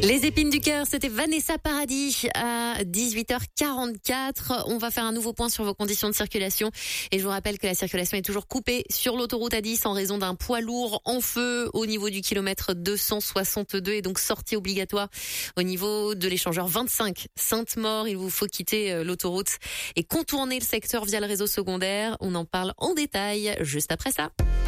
Les épines du cœur, c'était Vanessa Paradis à 18h44. On va faire un nouveau point sur vos conditions de circulation. Et je vous rappelle que la circulation est toujours coupée sur l'autoroute A10 en raison d'un poids lourd en feu au niveau du kilomètre 262 et donc sortie obligatoire au niveau de l'échangeur 25 Sainte-Maure. Il vous faut quitter l'autoroute et contourner le secteur via le réseau secondaire. On en parle en détail juste après ça.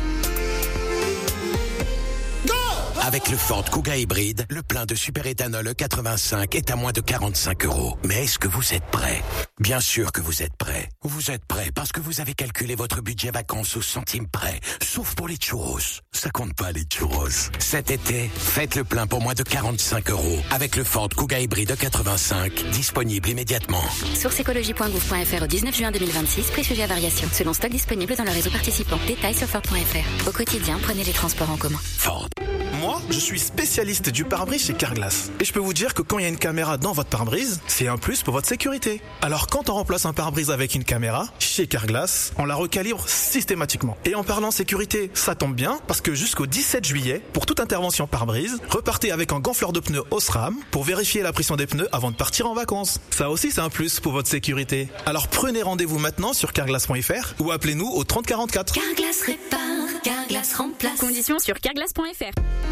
Avec le Ford Kuga hybride, le plein de superéthanol E85 est à moins de 45 €. Mais est-ce que vous êtes prêt? Bien sûr que vous êtes prêt. Vous êtes prêt parce que vous avez calculé votre budget vacances au centime près. Sauf pour les churros. Ça compte pas les churros. Cet été, faites le plein pour moins de 45 € avec le Ford Kuga hybride E85, disponible immédiatement. Source écologie.gouv.fr au 19 juin 2026, prix sujet à variation. Selon stock disponible dans le réseau participant. Détails sur Ford.fr. Au quotidien, prenez les transports en commun. Ford. Moi, je suis spécialiste du pare-brise chez Carglass. Et je peux vous dire que quand il y a une caméra dans votre pare-brise, c'est un plus pour votre sécurité. Alors quand on remplace un pare-brise avec une caméra, chez Carglass, on la recalibre systématiquement. Et en parlant sécurité, ça tombe bien, parce que jusqu'au 17 juillet, pour toute intervention pare-brise, repartez avec un gonfleur de pneus Osram pour vérifier la pression des pneus avant de partir en vacances. Ça aussi, c'est un plus pour votre sécurité. Alors prenez rendez-vous maintenant sur carglass.fr ou appelez-nous au 30 44. Carglass répare, Carglass remplace. Conditions sur carglass.fr.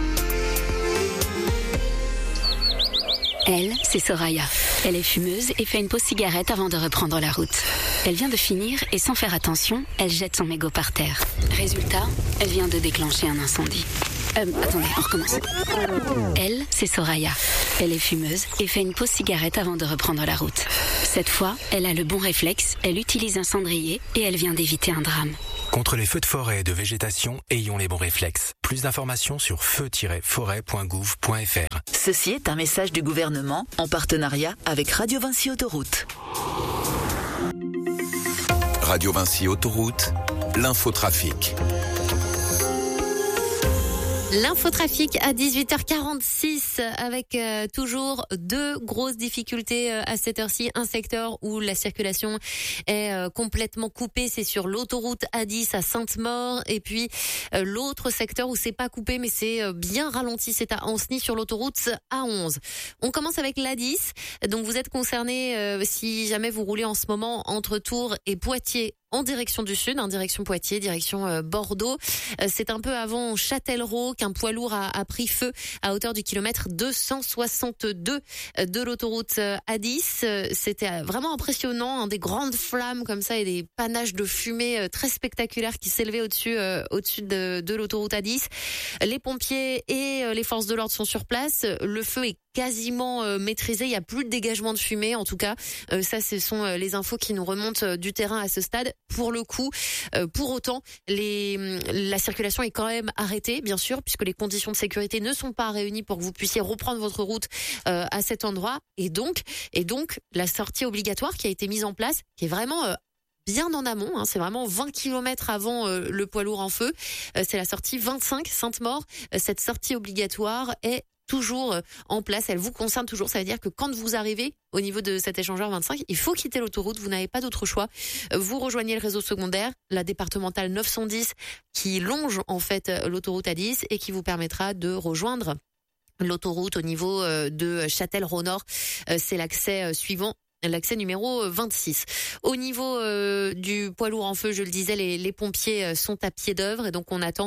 Elle, c'est Soraya. Elle est fumeuse et fait une pause cigarette avant de reprendre la route. Elle vient de finir et sans faire attention, elle jette son mégot par terre. Résultat, elle vient de déclencher un incendie. Attendez, on recommence. Elle, c'est Soraya. Elle est fumeuse et fait une pause cigarette avant de reprendre la route. Cette fois, elle a le bon réflexe, elle utilise un cendrier et elle vient d'éviter un drame. Contre les feux de forêt et de végétation, ayons les bons réflexes. Plus d'informations sur feu-forêt.gouv.fr. Ceci est un message du gouvernement en partenariat avec Radio Vinci Autoroute. Radio Vinci Autoroute, l'infotrafic. L'infotrafic à 18h46 avec toujours deux grosses difficultés à cette heure-ci. Un secteur où la circulation est complètement coupée, c'est sur l'autoroute A10 à Sainte-Maure. Et puis l'autre secteur où c'est pas coupé mais c'est bien ralenti, c'est à Ancenis sur l'autoroute A11. On commence avec l'A10. Donc vous êtes concerné si jamais vous roulez en ce moment entre Tours et Poitiers en direction du sud, en direction Poitiers, direction Bordeaux. C'est un peu avant Châtellerault qu'un poids lourd a pris feu à hauteur du kilomètre 262 de l'autoroute A10. C'était vraiment impressionnant, des grandes flammes comme ça et des panaches de fumée très spectaculaires qui s'élevaient au-dessus de l'autoroute A10. Les pompiers et les forces de l'ordre sont sur place. Le feu est quasiment maîtrisé, il n'y a plus de dégagement de fumée en tout cas. Ça, ce sont les infos qui nous remontent du terrain à ce stade. Pour le coup, pour autant, la circulation est quand même arrêtée, bien sûr, puisque les conditions de sécurité ne sont pas réunies pour que vous puissiez reprendre votre route à cet endroit. Et donc, la sortie obligatoire qui a été mise en place, qui est vraiment bien en amont, c'est vraiment 20 km avant le poids lourd en feu. C'est la sortie 25 Sainte-Maure. Cette sortie obligatoire est toujours en place, elle vous concerne toujours. Ça veut dire que quand vous arrivez au niveau de cet échangeur 25, il faut quitter l'autoroute, vous n'avez pas d'autre choix. Vous rejoignez le réseau secondaire, la départementale 910 qui longe en fait l'autoroute A10 et qui vous permettra de rejoindre l'autoroute au niveau de Châtellerault-Nord. C'est l'accès suivant. L'accès numéro 26. Au niveau du poids lourd en feu, je le disais, les pompiers sont à pied d'œuvre et donc on attend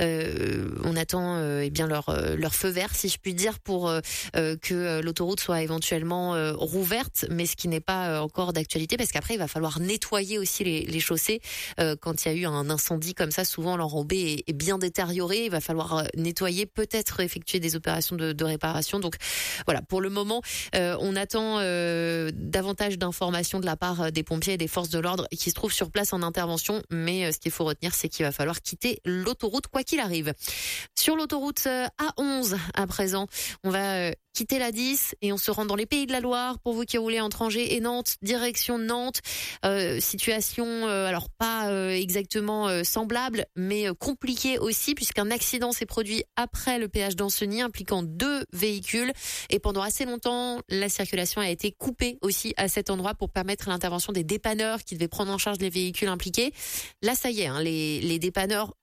eh bien leur feu vert, si je puis dire, pour que l'autoroute soit éventuellement rouverte, mais ce qui n'est pas encore d'actualité parce qu'après il va falloir nettoyer aussi les chaussées. Quand il y a eu un incendie comme ça, souvent l'enrobé est bien détérioré. Il va falloir nettoyer, peut-être effectuer des opérations de réparation. Donc voilà, pour le moment, on attend davantage d'informations de la part des pompiers et des forces de l'ordre qui se trouvent sur place en intervention, mais ce qu'il faut retenir, c'est qu'il va falloir quitter l'autoroute quoi qu'il arrive. Sur l'autoroute A11 à présent, on va quitter la 10 et on se rend dans les Pays de la Loire. Pour vous qui roulez entre Angers et Nantes, direction Nantes, situation alors pas exactement semblable, mais compliquée aussi puisqu'un accident s'est produit après le péage d'Ancenis impliquant 2 véhicules et pendant assez longtemps la circulation a été coupée aussi à cet endroit pour permettre l'intervention des dépanneurs qui devaient prendre en charge les véhicules impliqués. Là ça y est, les dépanneurs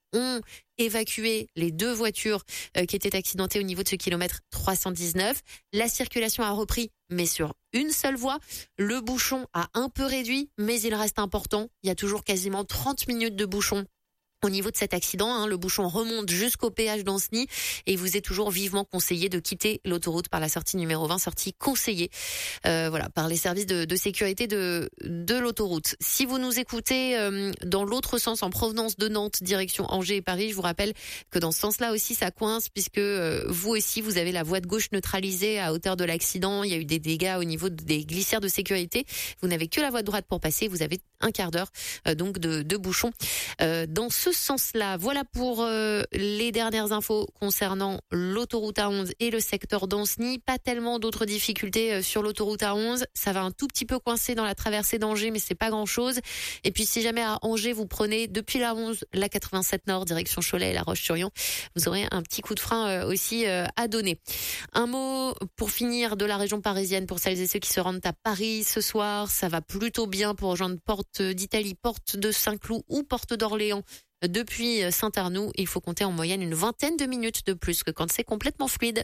ont évacué les 2 voitures qui étaient accidentées au niveau de ce kilomètre 319. La circulation a repris, mais sur une seule voie. Le bouchon a un peu réduit, mais il reste important. Il y a toujours quasiment 30 minutes de bouchon. Au niveau de cet accident, le bouchon remonte jusqu'au péage d'Anceny et il vous est toujours vivement conseillé de quitter l'autoroute par la sortie numéro 20, sortie conseillée par les services de sécurité de l'autoroute. Si vous nous écoutez dans l'autre sens, en provenance de Nantes, direction Angers et Paris, je vous rappelle que dans ce sens-là aussi ça coince puisque vous aussi vous avez la voie de gauche neutralisée à hauteur de l'accident. Il y a eu des dégâts au niveau des glissières de sécurité. Vous n'avez que la voie de droite pour passer. Vous avez un quart d'heure donc de bouchon dans ce sens-là. Voilà pour les dernières infos concernant l'autoroute A11 et le secteur d'Anceny. Pas tellement d'autres difficultés sur l'autoroute A11. Ça va un tout petit peu coincer dans la traversée d'Angers, mais c'est pas grand-chose. Et puis si jamais à Angers, vous prenez depuis la 11, la 87 Nord, direction Cholet et La Roche-sur-Yon, vous aurez un petit coup de frein aussi à donner. Un mot pour finir de la région parisienne pour celles et ceux qui se rendent à Paris ce soir. Ça va plutôt bien pour rejoindre Porte d'Italie, Porte de Saint-Cloud ou Porte d'Orléans. Depuis Saint-Arnoux, il faut compter en moyenne une vingtaine de minutes de plus que quand c'est complètement fluide.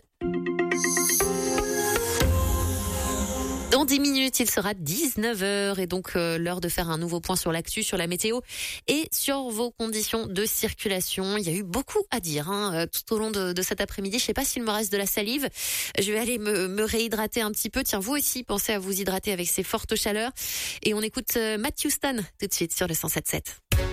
Dans 10 minutes, il sera 19h et donc l'heure de faire un nouveau point sur l'actu, sur la météo et sur vos conditions de circulation. Il y a eu beaucoup à dire tout au long de cet après-midi. Je sais pas s'il me reste de la salive. Je vais aller me réhydrater un petit peu. Tiens, vous aussi, pensez à vous hydrater avec ces fortes chaleurs. Et on écoute Matt Houston tout de suite sur le 107.7.